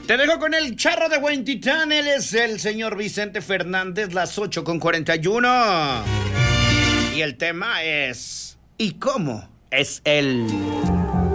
Te dejo con el charro de Huentitán. Él es el señor Vicente Fernández, las 8:41. Y el tema es... ¿Y cómo es él?